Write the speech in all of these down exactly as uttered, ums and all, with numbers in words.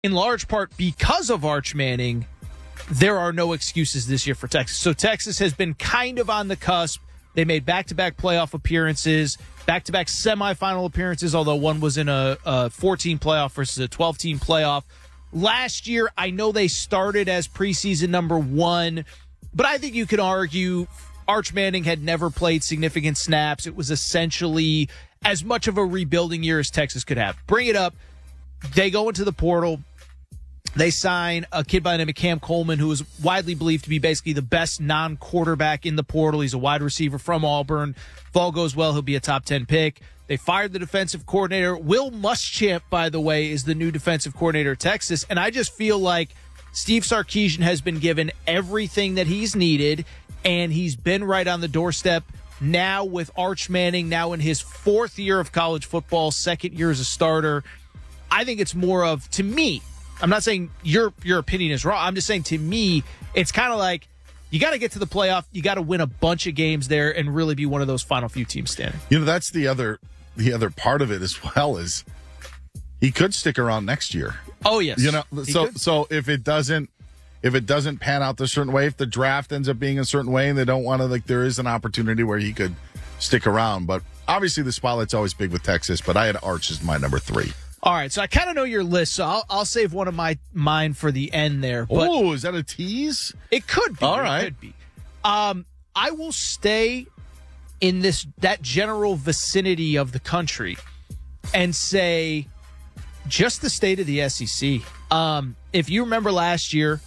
in large part because of Arch Manning, there are no excuses this year for Texas. So Texas has been kind of on the cusp. They made back-to-back playoff appearances, back-to-back semifinal appearances, although one was in a, a fourteen playoff versus a twelve-team playoff. Last year, I know they started as preseason number one, but I think you could argue Arch Manning had never played significant snaps. It was essentially as much of a rebuilding year as Texas could have. Bring it up. They go into the portal. They sign a kid by the name of Cam Coleman, who is widely believed to be basically the best non-quarterback in the portal. He's a wide receiver from Auburn. If all goes well, he'll be a top ten pick. They fired the defensive coordinator. Will Muschamp, by the way, is the new defensive coordinator at Texas. And I just feel like Steve Sarkisian has been given everything that he's needed, and he's been right on the doorstep now with Arch Manning, now in his fourth year of college football, second year as a starter. I think it's more of, to me, I'm not saying your your opinion is wrong. I'm just saying, to me, it's kind of like you got to get to the playoff. You got to win a bunch of games there and really be one of those final few teams standing. You know, that's the other the other part of it as well, is he could stick around next year. Oh, yes. You know, He so could. so if it doesn't if it doesn't pan out the certain way, if the draft ends up being a certain way and they don't want to, like, there is an opportunity where he could stick around. But obviously the spotlight's always big with Texas, but I had Arch as my number three. All right, so I kind of know your list, so I'll, I'll save one of my mine for the end there. Oh, is that a tease? It could be. All It right. could be. Um, I will stay in this that general vicinity of the country and say just the state of the S E C. Um, if you remember last year,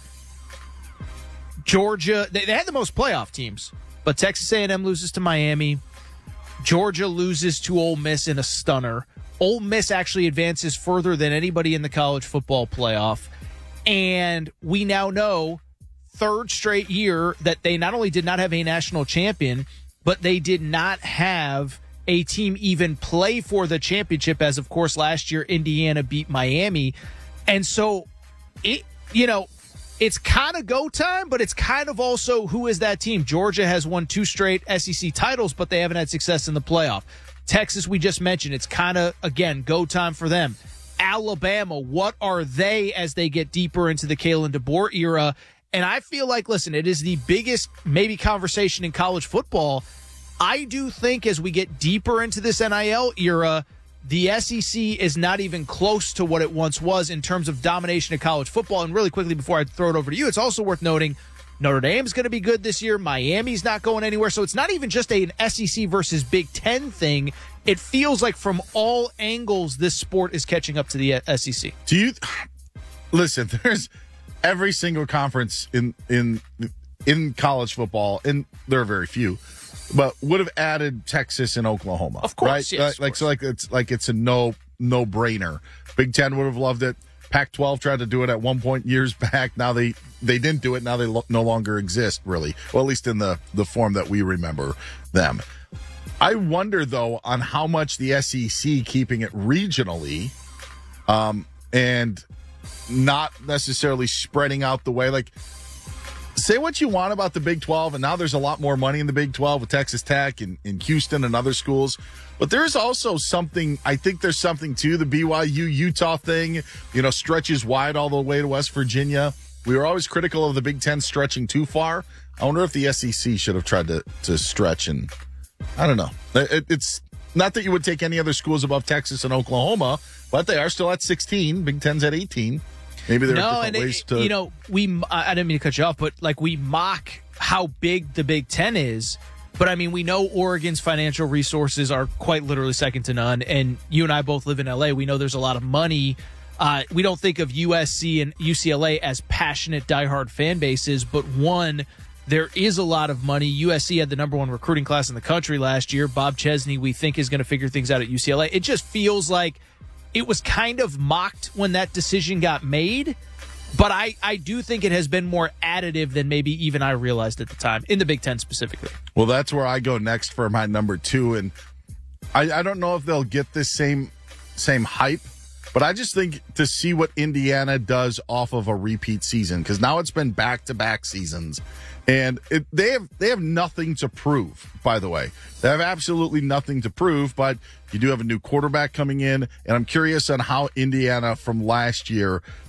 Georgia, they, they had the most playoff teams, but Texas A and M loses to Miami. Georgia loses to Ole Miss in a stunner. Ole Miss actually advances further than anybody in the college football playoff. And we now know, third straight year, that they not only did not have a national champion, but they did not have a team even play for the championship, as, of course, last year Indiana beat Miami. And so, it you know, it's kind of go time, but it's kind of also, who is that team? Georgia has won two straight S E C titles, but they haven't had success in the playoff. Texas, we just mentioned, it's kind of, again, go time for them. Alabama, what are they as they get deeper into the Kalen DeBoer era? And I feel like, listen, it is the biggest, maybe, conversation in college football. I do think as we get deeper into this N I L era, the S E C is not even close to what it once was in terms of domination of college football. And really quickly, before I throw it over to you, it's also worth noting Notre Dame's going to be good this year. Miami's not going anywhere. So it's not even just an S E C versus Big Ten thing. It feels like from all angles, this sport is catching up to the S E C. Do you listen? There's every single conference in in in college football, and there are very few, but would have added Texas and Oklahoma. Of course, right? yes, like, of like course. so, like it's like it's a no no brainer. Big Ten would have loved it. Pac twelve tried to do it at one point years back. Now they they didn't do it. Now they lo- no longer exist, really. Well, at least in the the form that we remember them. I wonder, though, on how much the S E C keeping it regionally um, and not necessarily spreading out the way. Like, say what you want about the Big twelve, and now there's a lot more money in the Big twelve with Texas Tech and, and Houston and other schools. But there's also something, I think there's something to the B Y U-Utah thing, you know, stretches wide all the way to West Virginia. We were always critical of the Big Ten stretching too far. I wonder if the S E C should have tried to, to stretch, and I don't know. It, it's not that you would take any other schools above Texas and Oklahoma, but they are still at sixteen. Big Ten's at eighteen. Maybe there are no, different and ways it, to... you know, we, I didn't mean to cut you off, but like we mock how big the Big Ten is. But I mean, we know Oregon's financial resources are quite literally second to none. And you and I both live in L A. We know there's a lot of money. Uh, we don't think of U S C and U C L A as passionate, diehard fan bases, but one, there is a lot of money. U S C had the number one recruiting class in the country last year. Bob Chesney, we think, is going to figure things out at U C L A. It just feels like it was kind of mocked when that decision got made. But I, I do think it has been more additive than maybe even I realized at the time, in the Big Ten specifically. Well, that's where I go next for my number two. And I, I don't know if they'll get this same same hype, but I just think to see what Indiana does off of a repeat season, because now it's been back-to-back seasons. And it, they have they have nothing to prove, by the way. They have absolutely nothing to prove, but you do have a new quarterback coming in, and I'm curious on how Indiana from last year